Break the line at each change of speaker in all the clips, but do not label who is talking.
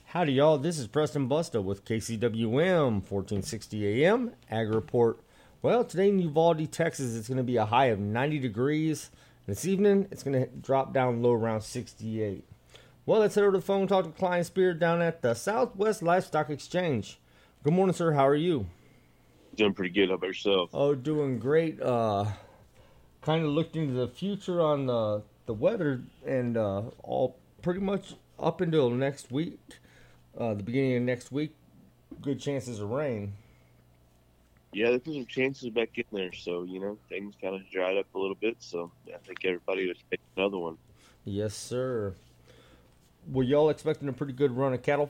Howdy, y'all. This is Preston Busta with KCWM 1460 AM Ag Report. Well, today in Uvalde, Texas, it's going to be a high of 90 degrees. This evening, it's going to drop down low around 68. Well, let's head over to the phone and talk to Klein Spear down at the Southwest Livestock Exchange. Good morning, sir. How are you?
Doing pretty good. How about yourself?
Oh, doing great. Kind of looked into the future on the weather and all pretty much up until next week. The beginning of next week, good chances of rain.
Yeah, there's some chances back in there. So, things kind of dried up a little bit. So, I think everybody would take another one.
Yes, sir. Were y'all expecting a pretty good run of cattle?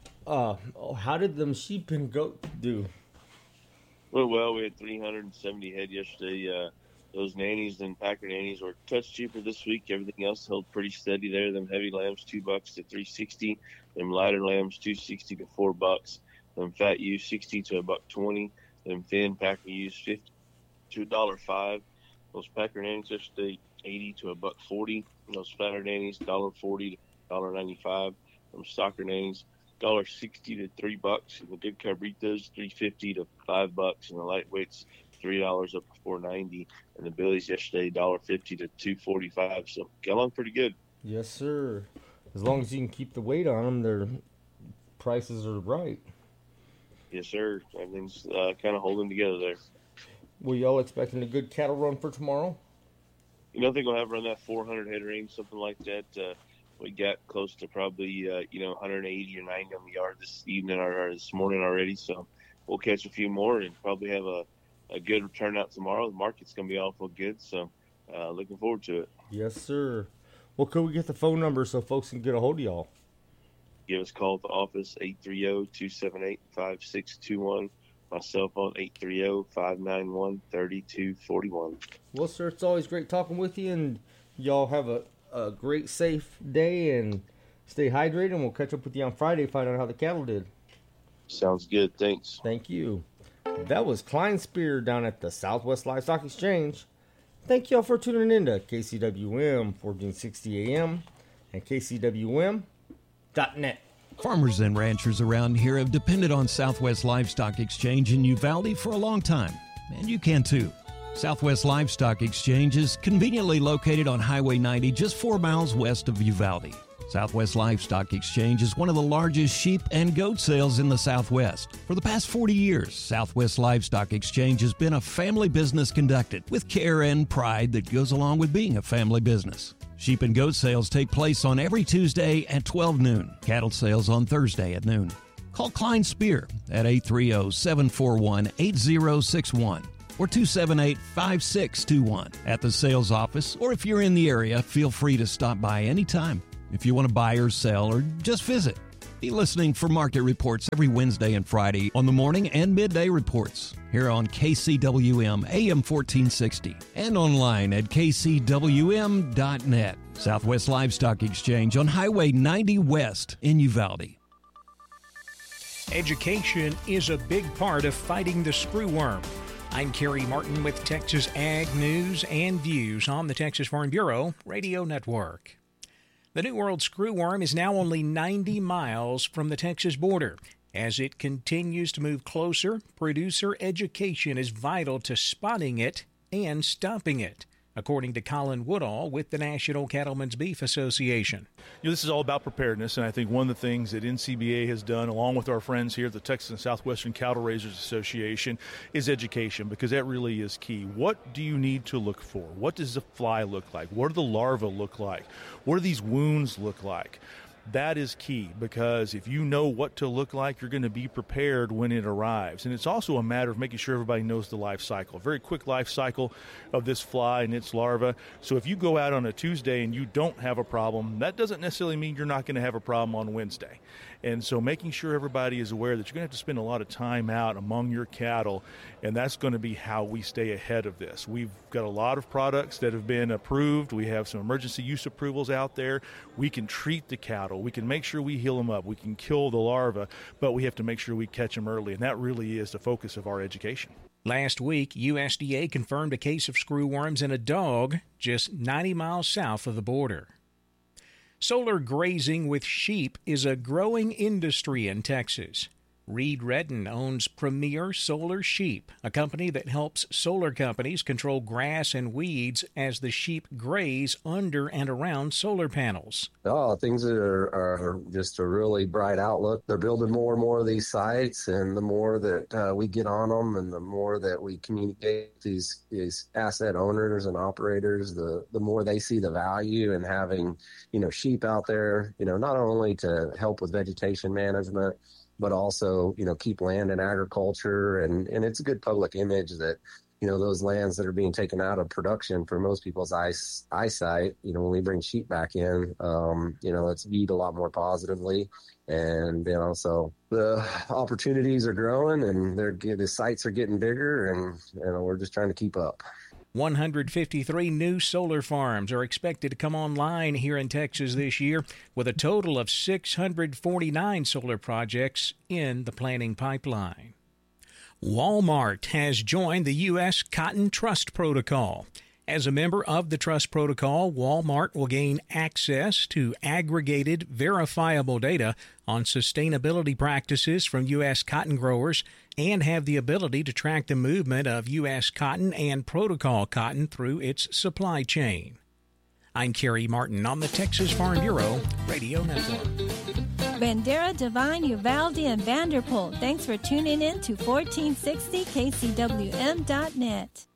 How did them sheep and goat do?
Well, we had 370 head yesterday. Those nannies and Packer nannies were a touch cheaper this week. Everything else held pretty steady there. Them heavy lambs, $2 to $3.60. Them lighter lambs, $2.60 to $4. Them fat ewes, $60 to $1.20. Them thin Packer ewes, $50 to $1.05. Those Packer nannies yesterday, $80 to $1.40. Those fatter nannies, $1.40 to $1.95. Them stocker nannies, $1.60 to $3. And the good cabritas, $3.50 to $5. And the lightweights, $3 up to $4.90, and the billies yesterday $1.50 to $2.45. So got along pretty good.
Yes, sir. As long as you can keep the weight on them, their prices are right.
Yes, sir. Everything's kind of holding together there.
Were y'all expecting a good cattle run for tomorrow?
I think we'll have around that 400 head range, something like that. We got close to probably 180 or 90 on the yard this evening or this morning already. So we'll catch a few more and probably have a good turnout tomorrow. The market's going to be awful good, so looking forward to it.
Yes, sir. Well, could we get the phone number so folks can get a hold of y'all?
Give us a call at the office, 830-278-5621. My cell phone, 830-591-3241.
Well, sir, it's always great talking with you, and y'all have a great, safe day, and stay hydrated, and we'll catch up with you on Friday, find out how the cattle did.
Sounds good. Thanks.
Thank you. That was Klein Spear down at the Southwest Livestock Exchange. Thank y'all for tuning in to KCWM 1460 AM and KCWM.net.
Farmers and ranchers around here have depended on Southwest Livestock Exchange in Uvalde for a long time, and you can too. Southwest Livestock Exchange is conveniently located on Highway 90 just 4 miles west of Uvalde. Southwest Livestock Exchange is one of the largest sheep and goat sales in the Southwest. For the past 40 years, Southwest Livestock Exchange has been a family business conducted with care and pride that goes along with being a family business. Sheep and goat sales take place on every Tuesday at 12 noon. Cattle sales on Thursday at noon. Call Klein Spear at 830-741-8061 or 278-5621 at the sales office, or if you're in the area, feel free to stop by anytime. If you want to buy or sell or just visit, be listening for market reports every Wednesday and Friday on the morning and midday reports here on KCWM AM 1460 and online at KCWM.net. Southwest Livestock Exchange on Highway 90 West in Uvalde.
Education is a big part of fighting the screwworm. I'm Kerry Martin with Texas Ag News and Views on the Texas Farm Bureau Radio Network. The New World screwworm is now only 90 miles from the Texas border. As it continues to move closer, producer education is vital to spotting it and stopping it, according to Colin Woodall with the National Cattlemen's Beef Association.
This is all about preparedness, and I think one of the things that NCBA has done, along with our friends here at the Texas and Southwestern Cattle Raisers Association, is education, because that really is key. What do you need to look for? What does the fly look like? What do the larvae look like? What do these wounds look like? That is key, because if you know what to look like, you're going to be prepared when it arrives. And it's also a matter of making sure everybody knows the life cycle. Very quick life cycle of this fly and its larva. So if you go out on a Tuesday and you don't have a problem, that doesn't necessarily mean you're not going to have a problem on Wednesday. And so making sure everybody is aware that you're going to have to spend a lot of time out among your cattle, and that's going to be how we stay ahead of this. We've got a lot of products that have been approved. We have some emergency use approvals out there. We can treat the cattle. We can make sure we heal them up. We can kill the larva, but we have to make sure we catch them early, and that really is the focus of our education.
Last week, USDA confirmed a case of screwworms in a dog just 90 miles south of the border. Solar grazing with sheep is a growing industry in Texas. Reed Redden owns Premier Solar Sheep, a company that helps solar companies control grass and weeds as the sheep graze under and around solar panels.
Oh, things are just a really bright outlook. They're building more and more of these sites, and the more that we get on them and the more that we communicate with these asset owners and operators, the more they see the value in having, sheep out there, not only to help with vegetation management, but also, keep land in agriculture. And it's a good public image that, those lands that are being taken out of production for most people's eyesight, when we bring sheep back in, it's viewed a lot more positively. And, so the opportunities are growing and the sites are getting bigger and, we're just trying to keep up.
153 new solar farms are expected to come online here in Texas this year, with a total of 649 solar projects in the planning pipeline. Walmart has joined the U.S. Cotton Trust Protocol. As a member of the Trust Protocol, Walmart will gain access to aggregated, verifiable data on sustainability practices from U.S. cotton growers and have the ability to track the movement of U.S. cotton and protocol cotton through its supply chain. I'm Kerry Martin on the Texas Farm Bureau Radio Network.
Bandera, Divine, Uvalde, and Vanderpool. Thanks for tuning in to 1460kcwm.net.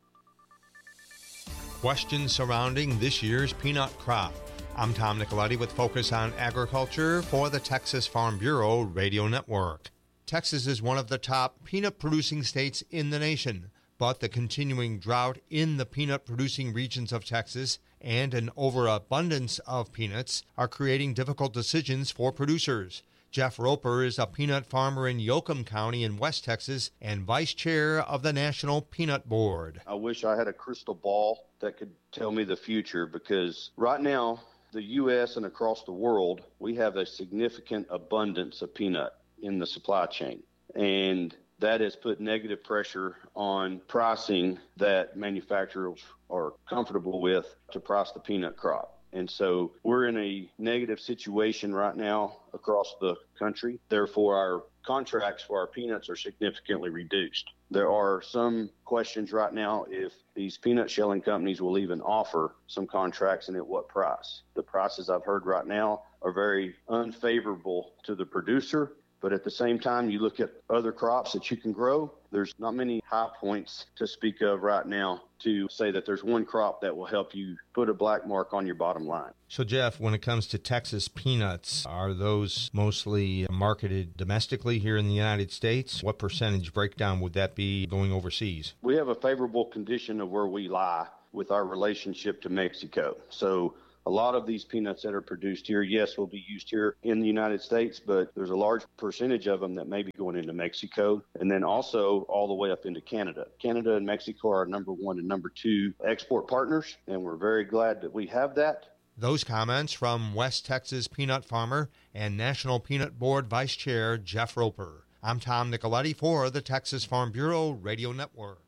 Questions surrounding this year's peanut crop. I'm Tom Nicoletti with Focus on Agriculture for the Texas Farm Bureau Radio Network. Texas is one of the top peanut-producing states in the nation, but the continuing drought in the peanut-producing regions of Texas and an overabundance of peanuts are creating difficult decisions for producers. Jeff Roper is a peanut farmer in Yoakum County in West Texas and vice chair of the National Peanut Board.
I wish I had a crystal ball that could tell me the future, because right now, the U.S. and across the world, we have a significant abundance of peanut in the supply chain. And that has put negative pressure on pricing that manufacturers are comfortable with to price the peanut crop. And so we're in a negative situation right now across the country. Therefore, our contracts for our peanuts are significantly reduced. There are some questions right now if these peanut shelling companies will even offer some contracts and at what price. The prices I've heard right now are very unfavorable to the producer. But at the same time, you look at other crops that you can grow, there's not many high points to speak of right now to say that there's one crop that will help you put a black mark on your bottom line.
So, Jeff, when it comes to Texas peanuts, are those mostly marketed domestically here in the United States? What percentage breakdown would that be going overseas?
We have a favorable condition of where we lie with our relationship to Mexico. So a lot of these peanuts that are produced here, yes, will be used here in the United States, but there's a large percentage of them that may be going into Mexico, and then also all the way up into Canada. Canada and Mexico are our number one and number two export partners, and we're very glad that we have that.
Those comments from West Texas peanut farmer and National Peanut Board Vice Chair Jeff Roper. I'm Tom Nicoletti for the Texas Farm Bureau Radio Network.